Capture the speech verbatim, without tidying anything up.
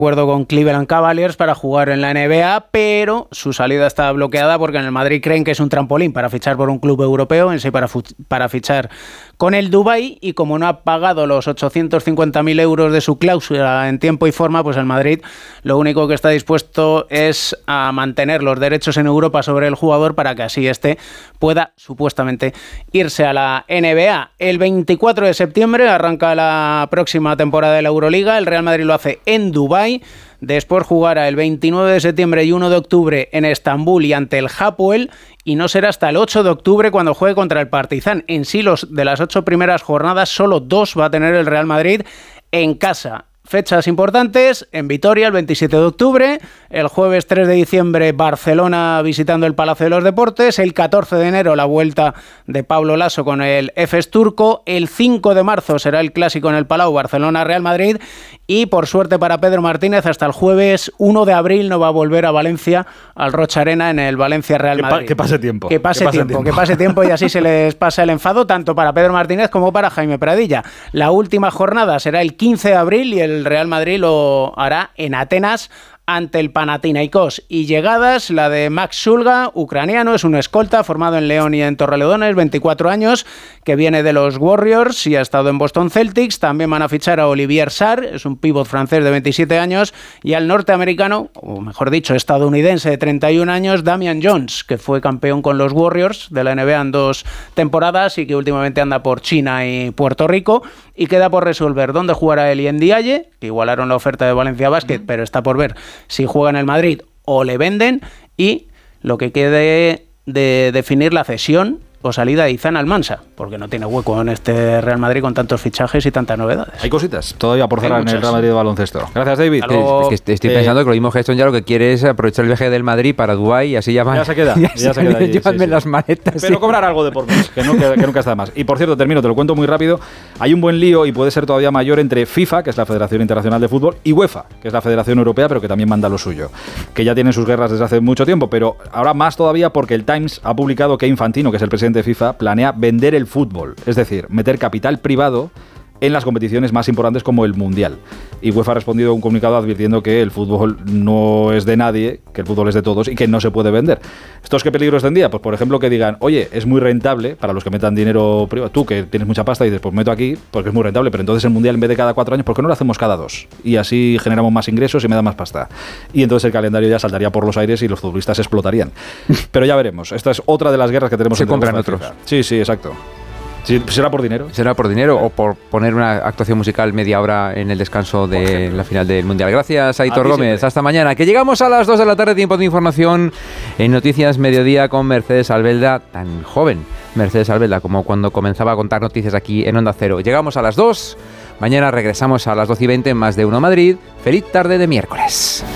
acuerdo con Cleveland Cavaliers para jugar en la N B A, pero su salida está bloqueada porque en el Madrid creen que es un trampolín para fichar por un club europeo, en sí para, para fichar con el Dubái, y como no ha pagado los ochocientos cincuenta mil euros de su cláusula en tiempo y forma, pues el Madrid lo único que está dispuesto es a mantener los derechos en Europa sobre el jugador para que así este pueda supuestamente irse a la N B A. El veinticuatro de septiembre arranca la próxima temporada de la Euroliga, el Real Madrid lo hace en Dubái. Después jugará el veintinueve de septiembre y uno de octubre en Estambul y ante el Hapoel, y no será hasta el ocho de octubre cuando juegue contra el Partizan. En sí, los de las ocho primeras jornadas, solo dos va a tener el Real Madrid en casa. Fechas importantes: en Vitoria el veintisiete de octubre, el jueves tres de diciembre Barcelona visitando el Palacio de los Deportes, el catorce de enero la vuelta de Pablo Laso con el Efes turco, el cinco de marzo será el clásico en el Palau Barcelona-Real Madrid, y por suerte para Pedro Martínez hasta el jueves uno de abril no va a volver a Valencia, al Rocha Arena, en el Valencia-Real Madrid. Que, pa- que pase tiempo. Que pase, que pase tiempo, tiempo, que pase tiempo y así se les pasa el enfado tanto para Pedro Martínez como para Jaime Pradilla. La última jornada será el quince de abril y el Real Madrid lo hará en Atenas ante el Panathinaikos. Y llegadas, la de Max Shulga, ucraniano, es un escolta formado en León y en Torrelodones, veinticuatro años, que viene de los Warriors y ha estado en Boston Celtics. También van a fichar a Olivier Sarr, es un pívot francés de veintisiete años, y al norteamericano, o mejor dicho, estadounidense de treinta y un años, Damian Jones, que fue campeón con los Warriors de la N B A en dos temporadas y que últimamente anda por China y Puerto Rico. Y queda por resolver dónde jugará él y Ndiaye, que igualaron la oferta de Valencia Basket, mm. pero está por ver si juega en el Madrid o le venden, y lo que quede de definir la cesión o salida de Izan Almansa, porque no tiene hueco en este Real Madrid con tantos fichajes y tantas novedades. Hay cositas todavía por cerrar en el Real Madrid de baloncesto. Gracias, David. Luego, es que estoy eh, pensando que lo mismo Gerson ya lo que quiere es aprovechar el viaje del Madrid para Dubái y así ya van. Ya se queda. Ya, ya se, se queda allí, llévanme sí, sí. las maletas. Pero sí. cobrar algo de por mes, que, no, que, que nunca está de más. Y por cierto, termino, te lo cuento muy rápido. Hay un buen lío y puede ser todavía mayor entre FIFA, que es la Federación Internacional de Fútbol, y UEFA, que es la Federación Europea, pero que también manda lo suyo. Que ya tienen sus guerras desde hace mucho tiempo, pero ahora más todavía porque el Times ha publicado que Infantino, que es el presidente de FIFA, planea vender el fútbol, es decir, meter capital privado en las competiciones más importantes como el Mundial. Y UEFA ha respondido a un comunicado advirtiendo que el fútbol no es de nadie, que el fútbol es de todos y que no se puede vender. ¿Estos qué peligros tendría? Pues por ejemplo que digan, oye, es muy rentable para los que metan dinero privado, tú que tienes mucha pasta y dices, pues meto aquí porque es muy rentable, pero entonces el Mundial en vez de cada cuatro años, ¿por qué no lo hacemos cada dos? Y así generamos más ingresos y me da más pasta. Y entonces el calendario ya saltaría por los aires y los futbolistas explotarían. Pero ya veremos, esta es otra de las guerras que tenemos. Se compran otros. Sí, sí, exacto. Sí, ¿será por dinero? ¿Será por dinero o por poner una actuación musical media hora en el descanso de la final del Mundial? Gracias, Aitor Gómez. Siempre. Hasta mañana. Que llegamos a las dos de la tarde, tiempo de información en Noticias Mediodía con Mercedes Albelda, tan joven Mercedes Albelda como cuando comenzaba a contar noticias aquí en Onda Cero. Llegamos a las dos. Mañana regresamos a las doce y veinte en Más de Uno Madrid. Feliz tarde de miércoles.